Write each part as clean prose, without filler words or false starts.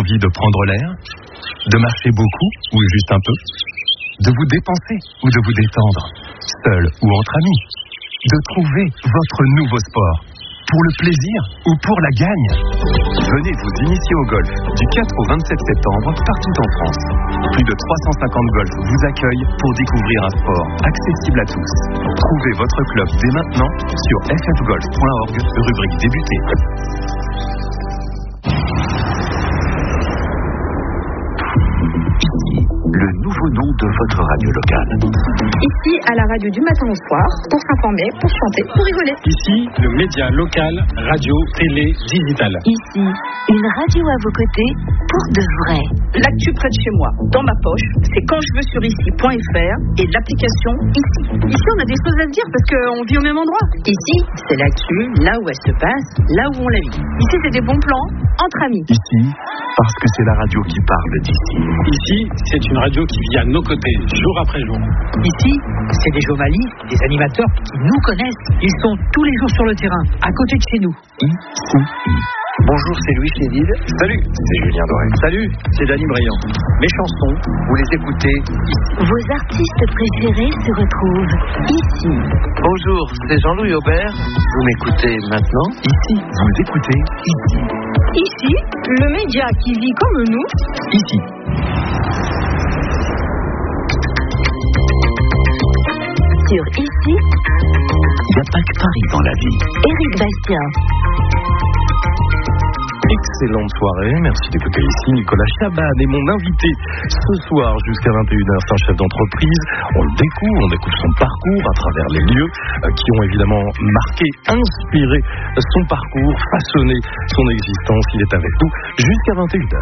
envie de prendre l'air, de marcher beaucoup ou juste un peu, de vous dépenser ou de vous détendre, seul ou entre amis, de trouver votre nouveau sport, pour le plaisir ou pour la gagne. Venez vous initier au golf du 4 au 27 septembre partout en France. Plus de 350 golfs vous accueillent pour découvrir un sport accessible à tous. Trouvez votre club dès maintenant sur ffgolf.org, rubrique débuter. Le nouveau nom de votre radio locale. Ici, à la radio du matin au soir, pour s'informer, pour chanter, pour rigoler. Ici, le média local, radio, télé, digital. Ici, une radio à vos côtés, pour de vrai. L'actu près de chez moi, dans ma poche, c'est quand je veux sur ici.fr et l'application Ici. Ici, on a des choses à se dire parce qu'on vit au même endroit. Ici, c'est l'actu, là où elle se passe, là où on la vit. Ici, c'est des bons plans entre amis. Ici, parce que c'est la radio qui parle d'ici. Ici, c'est une radio qui vit à nos côtés, jour après jour. Ici, c'est des journalistes, des animateurs qui nous connaissent. Ils sont tous les jours sur le terrain, à côté de chez nous. Ici. Bonjour, c'est Louis Chédid. Salut, c'est Julien Doré. Salut, c'est Dany Briand. Mes chansons, vous les écoutez ici. Vos artistes préférés se retrouvent ici. Bonjour, c'est Jean-Louis Aubert. Vous m'écoutez maintenant Ici, vous écoutez ici. Ici, le média qui vit comme nous. Ici. Sur Ici, Il n'y a pas que Paris dans la vie. Éric Bastien. Excellente soirée, merci d'écouter ici Nicolas Chaban est mon invité ce soir jusqu'à 21h. C'est un chef d'entreprise, on le découvre, on découvre son parcours à travers les lieux qui ont évidemment marqué, inspiré son parcours, façonné son existence. Il est avec nous jusqu'à 21h.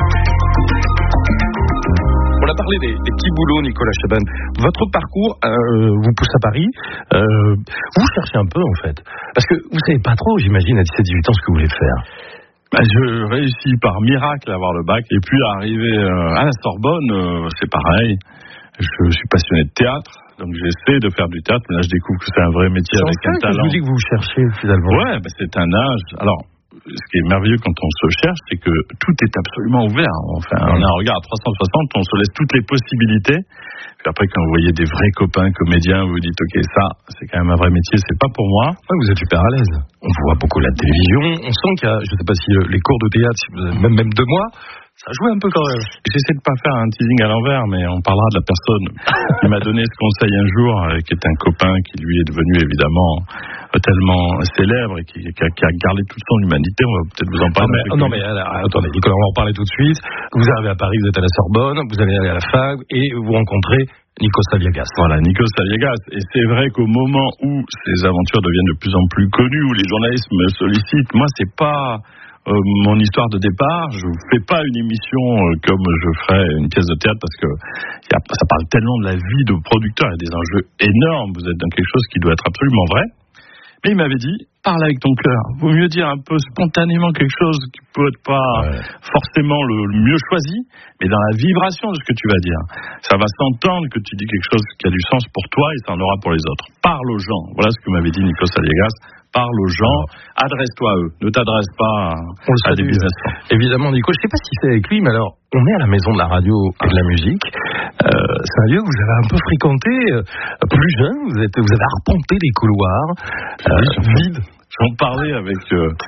On a parlé des petits boulots, Nicolas Chaban. Votre parcours vous pousse à Paris. Vous cherchez un peu, en fait. Parce que vous ne savez pas trop, j'imagine, à 17-18 ans, ce que vous voulez faire. Je réussis par miracle à avoir le bac. Et puis, arrivé à la Sorbonne, c'est pareil. Je suis passionné de théâtre. Donc, j'essaie de faire du théâtre. Mais là, je découvre que c'est un vrai métier avec un talent. Je vous dis que vous cherchez, finalement. Ouais, c'est un âge. Alors, ce qui est merveilleux quand on se cherche, c'est que tout est absolument ouvert. Enfin, on a un regard à 360, on se laisse toutes les possibilités. Puis après, quand vous voyez des vrais copains comédiens, vous vous dites, ok, ça, c'est quand même un vrai métier, c'est pas pour moi. Ouais, vous êtes super à l'aise. On voit beaucoup la télévision. On sent qu'il y a, je sais pas si les cours de théâtre, si vous avez même 2 mois, ça joue un peu quand même. J'essaie de pas faire un teasing à l'envers, mais on parlera de la personne qui m'a donné ce conseil un jour, qui est un copain qui lui est devenu évidemment tellement célèbre et qui a gardé toute son humanité. On va peut-être vous en parler. Non mais attendez, Nicolas, on va en parler tout de suite. Vous arrivez à Paris, vous êtes à la Sorbonne, vous allez aller à la fac et vous rencontrez Nikos Aliagas. Voilà, Nikos Aliagas. Et c'est vrai qu'au moment où ces aventures deviennent de plus en plus connues, où les journalistes me sollicitent, moi c'est pas mon histoire de départ. Je ne fais pas une émission comme je ferais une pièce de théâtre parce que ça parle tellement de la vie de producteur. Il y a des enjeux énormes. Vous êtes dans quelque chose qui doit être absolument vrai. Mais il m'avait dit, parle avec ton cœur. Vaut mieux dire un peu spontanément quelque chose qui peut être pas forcément le mieux choisi, mais dans la vibration de ce que tu vas dire. Ça va s'entendre que tu dis quelque chose qui a du sens pour toi et ça en aura pour les autres. Parle aux gens. Voilà ce que m'avait dit Nikos Aliagas. Parle aux gens, adresse-toi à eux. Ne t'adresse pas à des businessmen. Évidemment, Nico, je ne sais pas si c'est avec lui, mais alors, on est à la maison de la radio et de la musique. C'est un lieu que vous avez un peu fréquenté plus jeune. Vous avez arpenté les couloirs vides. J'en parlais avec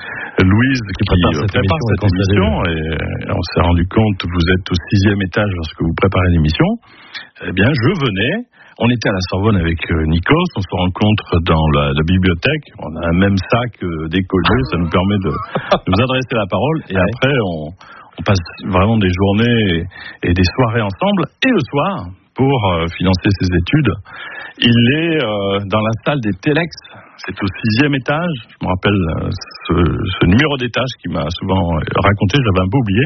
Louise qui prépare cette émission et on s'est rendu compte que vous êtes au 6e étage lorsque vous préparez l'émission. Eh bien, je venais. On était à la Sorbonne avec Nikos, on se rencontre dans la bibliothèque, on a un même sac d'écoliers, ça nous permet de nous adresser la parole, et après on passe vraiment des journées et des soirées ensemble, et le soir, pour financer ses études, il est dans la salle des Telex, c'est au 6e étage, je me rappelle ce numéro d'étage qui m'a souvent raconté, j'avais un peu oublié.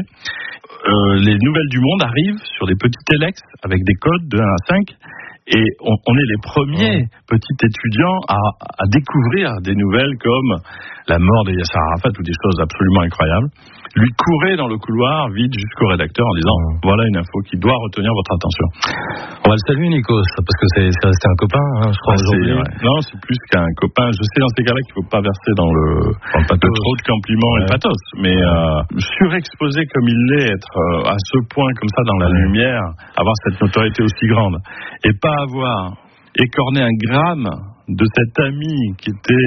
Les nouvelles du monde arrivent sur des petits Telex avec des codes de 1 à 5, et on est les premiers petits étudiants à découvrir des nouvelles comme la mort de Yasser Arafat ou des choses absolument incroyables. lui courait dans le couloir vite jusqu'au rédacteur en disant voilà une info qui doit retenir votre attention. On va le saluer, Nikos, parce que c'est resté un copain, je crois. Non, c'est plus qu'un copain. Je sais dans ces cas-là qu'il ne faut pas verser dans le trop de compliments et de pathos, mais surexposé comme il l'est, être à ce point comme ça dans la lumière, avoir cette notoriété aussi grande, et pas avoir écorné un gramme de cet ami qui était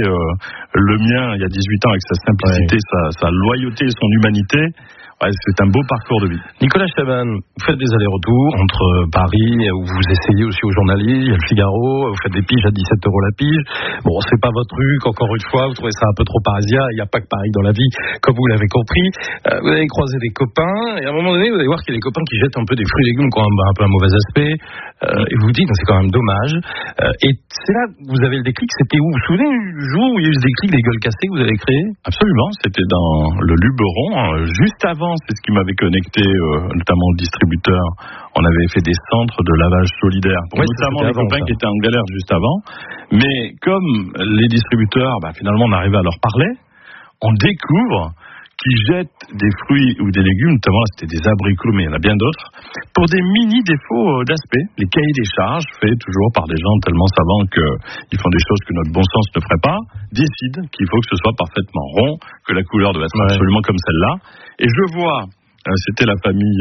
le mien il y a 18 ans, avec sa simplicité, sa loyauté et son humanité. Ouais, c'est un beau parcours de vie. Nicolas Chaban, vous faites des allers-retours entre Paris, où vous essayez aussi aux journalistes, il y a le Figaro, vous faites des piges à 17 € la pige. Bon, c'est pas votre truc, encore une fois, vous trouvez ça un peu trop parisien, il n'y a pas que Paris dans la vie, comme vous l'avez compris. Vous allez croiser des copains, et à un moment donné, vous allez voir qu'il y a des copains qui jettent un peu des fruits et légumes qui ont un peu un mauvais aspect, et vous vous dites, c'est quand même dommage. Et c'est là que vous avez le déclic, c'était où? Vous vous souvenez du jour où il y a eu ce déclic des gueules cassées que vous avez créé? Absolument, c'était dans le Luberon, juste avant. C'est ce qui m'avait connecté, notamment au distributeur. On avait fait des centres de lavage solidaire, notamment les copains qui étaient en galère juste avant. Mais comme les distributeurs, finalement, on arrivait à leur parler, on découvre qu'ils jettent des fruits ou des légumes, notamment là, c'était des abricots, mais il y en a bien d'autres, pour des mini-défauts d'aspect. Les cahiers des charges, faits toujours par des gens tellement savants qu'ils font des choses que notre bon sens ne ferait pas, décident qu'il faut que ce soit parfaitement rond, que la couleur doit être absolument comme celle-là. Et je vois, c'était la famille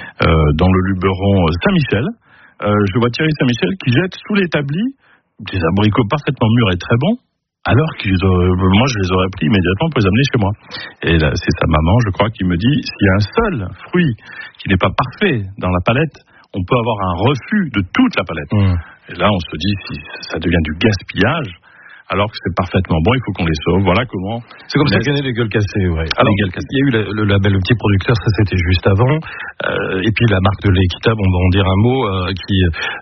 dans le Luberon Saint-Michel, je vois Thierry Saint-Michel qui jette sous l'établi des abricots parfaitement mûrs et très bons, alors que moi je les aurais pris immédiatement pour les amener chez moi. Et là, c'est sa maman, je crois, qui me dit, s'il y a un seul fruit qui n'est pas parfait dans la palette, on peut avoir un refus de toute la palette. Et là, on se dit, si ça devient du gaspillage, alors que c'est parfaitement bon, il faut qu'on les sauve. Voilà comment. C'est comme ça qu'il y a des gueules cassées, Alors, il y a eu le label Le Petit Producteur, ça c'était juste avant. Et puis la marque de lait équitable, on va en dire un mot, qui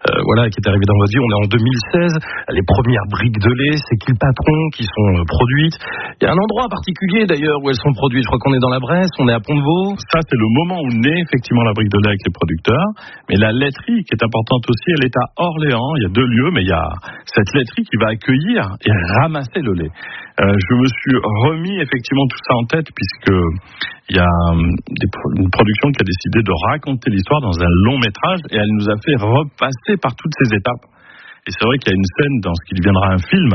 est arrivée dans votre vie. On est en 2016. Les premières briques de lait, c'est qui le patron qui sont produites. Il y a un endroit particulier d'ailleurs où elles sont produites. Je crois qu'on est dans la Bresse, on est à Pont-de-Vaux. Ça, c'est le moment où naît effectivement la brique de lait avec les producteurs. Mais la laiterie, qui est importante aussi, elle est à Orléans. Il y a 2 lieux, mais il y a cette laiterie qui va accueillir et ramasser le lait. Je me suis remis effectivement tout ça en tête, puisque il y a une production qui a décidé de raconter l'histoire dans un long métrage, et elle nous a fait repasser par toutes ces étapes. Et c'est vrai qu'il y a une scène dans ce qui deviendra un film,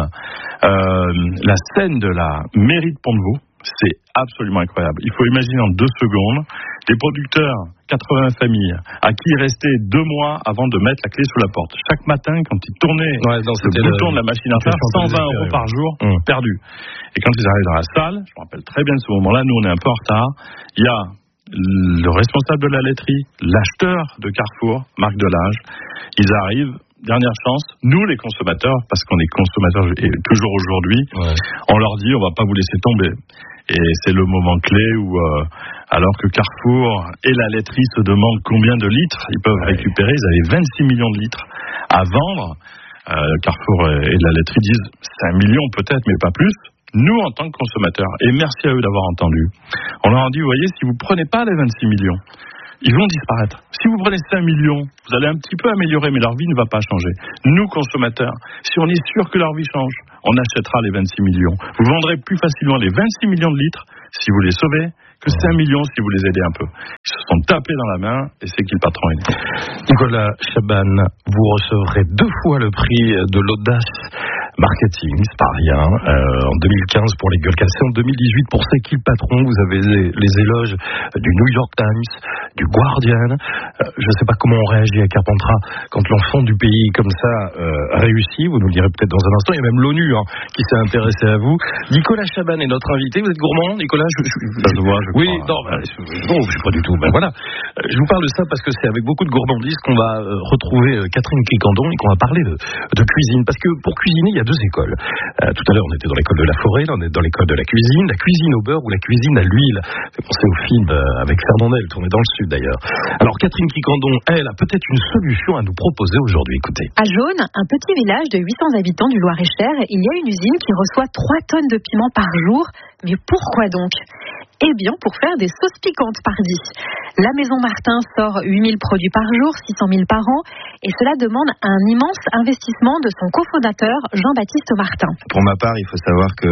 la scène de la mairie de Pont-de-Vaux. C'est absolument incroyable. Il faut imaginer en 2 secondes des producteurs, 80 familles, à qui il restait 2 mois avant de mettre la clé sous la porte. Chaque matin, quand ils tournaient le bouton de la machine à faire, 120 € par jour perdus. Et quand ils arrivent dans la salle, je me rappelle très bien de ce moment-là, nous on est un peu en retard, il y a le responsable de la laiterie, l'acheteur de Carrefour, Marc Delage, ils arrivent. Dernière chance, nous les consommateurs, parce qu'on est consommateurs et toujours aujourd'hui, on leur dit on va pas vous laisser tomber. Et c'est le moment clé où, alors que Carrefour et la laiterie se demandent combien de litres ils peuvent récupérer, ils avaient 26 millions de litres à vendre. Carrefour et la laiterie disent 5 millions peut-être, mais pas plus. Nous, en tant que consommateurs, et merci à eux d'avoir entendu, on leur a dit, vous voyez, si vous prenez pas les 26 millions, ils vont disparaître. Si vous prenez 5 millions, vous allez un petit peu améliorer, mais leur vie ne va pas changer. Nous, consommateurs, si on est sûr que leur vie change, on achètera les 26 millions. Vous vendrez plus facilement les 26 millions de litres si vous les sauvez que 5 millions si vous les aidez un peu. Ils se sont tapés dans la main et c'est qui le patron est. Nicolas Chaban, vous recevrez 2 fois le prix de l'audace marketing, c'est pas rien, en 2015 pour les gueules cassées, en 2018 pour C'est qui le patron. Vous avez les éloges du New York Times, du Guardian. Je ne sais pas comment on réagit à Carpentras quand l'enfant du pays comme ça réussit, vous nous le direz peut-être dans un instant. Il y a même l'ONU qui s'est intéressée à vous. Nicolas Chaban est notre invité. Vous êtes gourmand, Nicolas? Ça se voit, je oui, crois. Non, je suis pas du tout. Voilà. Je vous parle de ça parce que c'est avec beaucoup de gourmandise qu'on va retrouver Catherine Quicandon et qu'on va parler de cuisine. Parce que pour cuisiner, il y a 2 écoles. Tout à l'heure, on était dans l'école de la forêt, là, on est dans l'école de la cuisine au beurre ou la cuisine à l'huile. Ça fait penser au film avec Fernandel, tourné dans le sud d'ailleurs. Alors Catherine Quicandon, elle, a peut-être une solution à nous proposer aujourd'hui. Écoutez. À Jaune, un petit village de 800 habitants du Loir-et-Cher, il y a une usine qui reçoit 3 tonnes de piment par jour. Mais pourquoi donc ? Eh bien, pour faire des sauces piquantes, pardi. La Maison Martin sort 8000 produits par jour, 600 000 par an, et cela demande un immense investissement de son cofondateur, Jean-Baptiste Martin. Pour ma part, il faut savoir que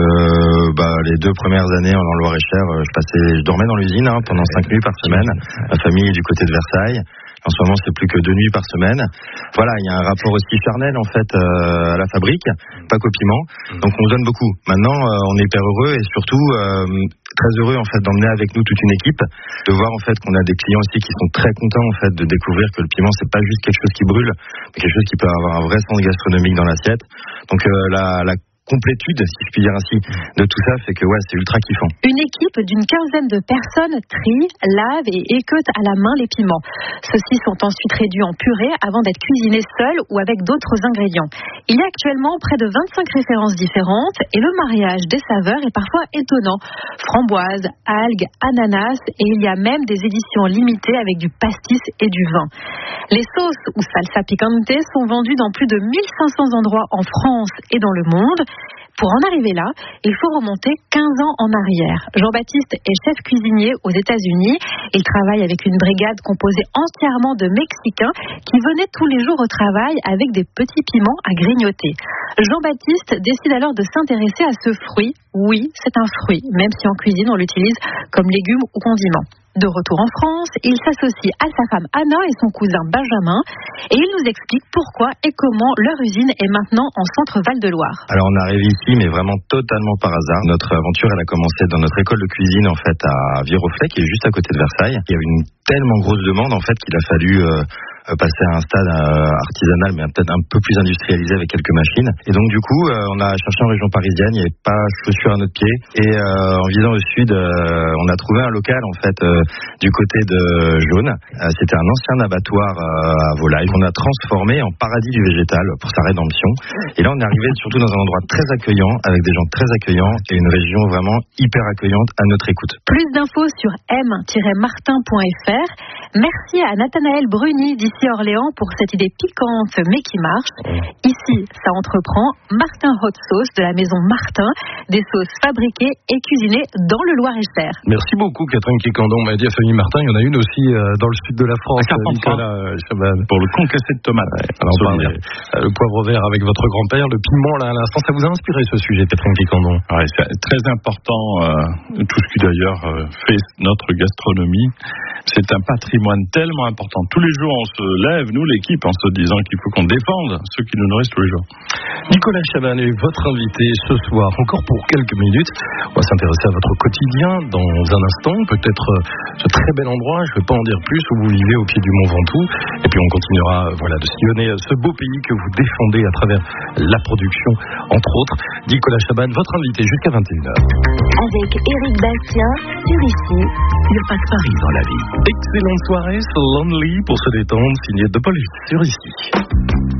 les 2 premières années en Loir-et-Cher, je dormais dans l'usine pendant 5 nuits par semaine. Ma famille est du côté de Versailles. En ce moment, c'est plus que 2 nuits par semaine. Voilà, il y a un rapport aussi charnel en fait à la fabrique, pas qu'au piment. Donc on se donne beaucoup. Maintenant, on est hyper heureux et surtout très heureux en fait d'emmener avec nous toute une équipe, de voir en fait qu'on a des clients aussi qui sont très contents en fait de découvrir que le piment c'est pas juste quelque chose qui brûle, mais quelque chose qui peut avoir un vrai sens gastronomique dans l'assiette. Donc la complétude, si je puis dire ainsi, de tout ça fait que c'est ultra kiffant. Une équipe d'une quinzaine de personnes trie, lave et équeute à la main les piments. Ceux-ci sont ensuite réduits en purée avant d'être cuisinés seuls ou avec d'autres ingrédients. Il y a actuellement près de 25 références différentes et le mariage des saveurs est parfois étonnant. Framboises, algues, ananas et il y a même des éditions limitées avec du pastis et du vin. Les sauces ou salsa picante sont vendues dans plus de 1500 endroits en France et dans le monde. Pour en arriver là, il faut remonter 15 ans en arrière. Jean-Baptiste est chef cuisinier aux États-Unis. Il travaille avec une brigade composée entièrement de Mexicains qui venaient tous les jours au travail avec des petits piments à grignoter. Jean-Baptiste décide alors de s'intéresser à ce fruit. Oui, c'est un fruit, même si en cuisine on l'utilise comme légume ou condiment. De retour en France, il s'associe à sa femme Anna et son cousin Benjamin et il nous explique pourquoi et comment leur usine est maintenant en centre Val-de-Loire. Alors on arrive ici mais vraiment totalement par hasard. Notre aventure elle a commencé dans notre école de cuisine en fait à Viroflay qui est juste à côté de Versailles. Il y avait une tellement grosse demande en fait qu'il a fallu passer à un stade artisanal mais peut-être un peu plus industrialisé avec quelques machines. Et donc du coup on a cherché en région parisienne, il n'y avait pas chaussure à notre pied et en visant au sud on a trouvé un local en fait du côté de Jaune. C'était un ancien abattoir à volaille qu'on a transformé en paradis du végétal pour sa rédemption. Et là on est arrivé surtout dans un endroit très accueillant avec des gens très accueillants et une région vraiment hyper accueillante à notre écoute. Plus d'infos sur m-martin.fr. Merci à Nathanaël Bruni d'ici Orléans pour cette idée piquante mais qui marche. Ici, ça entreprend Martin Hot Sauce de la maison Martin, des sauces fabriquées et cuisinées dans le Loir-et-Cher. Merci beaucoup Catherine Quicandon. M'a dit à famille Martin, il y en a une aussi dans le sud de la France. Nicolas Chaban. Pour le concassé de tomates. Alors le poivre vert avec votre grand-père, le piment là à l'instant, ça vous a inspiré ce sujet Catherine Quicandon? C'est très important, tout ce qui d'ailleurs fait notre gastronomie. C'est un patrimoine tellement important. Tous les jours, on se lève, nous, l'équipe, en se disant qu'il faut qu'on défende ceux qui nous nourrissent tous les jours. Nicolas Chaban est votre invité ce soir, encore pour quelques minutes. On va s'intéresser à votre quotidien dans un instant. Peut-être ce très bel endroit, je ne vais pas en dire plus, où vous vivez au pied du Mont Ventoux. Et puis on continuera de sillonner ce beau pays que vous défendez à travers la production, entre autres. Nicolas Chaban, votre invité jusqu'à 21h. Avec Éric Bastien, sur ici, il n'y a pas que Paris dans la vie. Excellente soirée, So Lonely pour se détendre, signé de Police sur ici.